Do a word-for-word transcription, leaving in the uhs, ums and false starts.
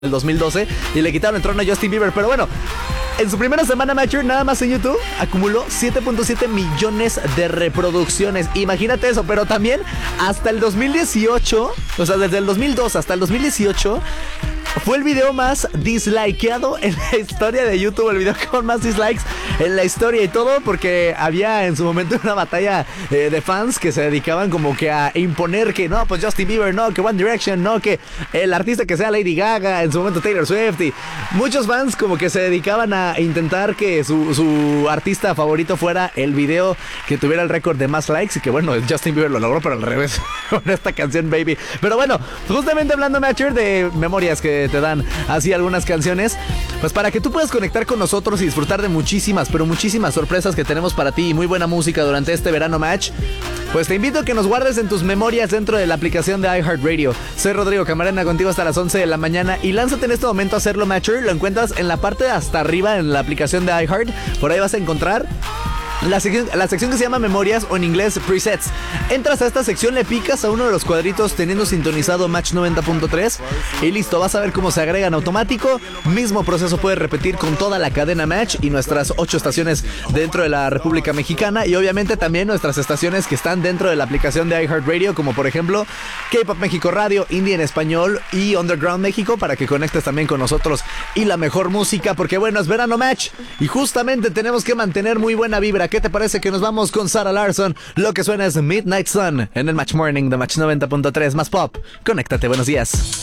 el dos mil doce y le quitaron el trono a Justin Bieber. Pero bueno, en su primera semana Mature, nada más en YouTube, acumuló siete punto siete millones de reproducciones. Imagínate eso, pero también hasta el dos mil dieciocho, o sea, desde el dos mil dos hasta el dos mil dieciocho, fue el video más dislikeado en la historia de YouTube, el video con más dislikes en la historia y todo porque había en su momento una batalla eh, de fans que se dedicaban como que a imponer que no, pues Justin Bieber, no, que One Direction, no, que el artista que sea Lady Gaga, en su momento Taylor Swift, y muchos fans como que se dedicaban a intentar que su, su artista favorito fuera el video que tuviera el récord de más likes, y que bueno, Justin Bieber lo logró, pero al revés con esta canción Baby. Pero bueno, justamente hablando, Mature, de memorias que te dan así algunas canciones, pues para que tú puedas conectar con nosotros y disfrutar de muchísimas, pero muchísimas sorpresas que tenemos para ti y muy buena música durante este verano Match, pues te invito a que nos guardes en tus memorias dentro de la aplicación de iHeartRadio. Soy Rodrigo Camarena, contigo hasta las once de la mañana, y lánzate en este momento a hacerlo, Mature. Lo encuentras en la parte de hasta arriba en la aplicación de iHeart. Por ahí vas a encontrar La sección, la sección que se llama Memorias, o en inglés Presets. Entras a esta sección, le picas a uno de los cuadritos teniendo sintonizado Match noventa punto tres y listo, vas a ver cómo se agrega en automático. Mismo proceso puedes repetir con toda la cadena Match y nuestras ocho estaciones dentro de la República Mexicana, y obviamente también nuestras estaciones que están dentro de la aplicación de iHeartRadio, como por ejemplo K-Pop México Radio, Indie en Español y Underground México, para que conectes también con nosotros y la mejor música, porque bueno, es verano Match y justamente tenemos que mantener muy buena vibra. ¿Qué te parece que nos vamos con Sarah Larsson? Lo que suena es Midnight Sun en el Match Morning de Match noventa punto tres, más pop. Conéctate, buenos días.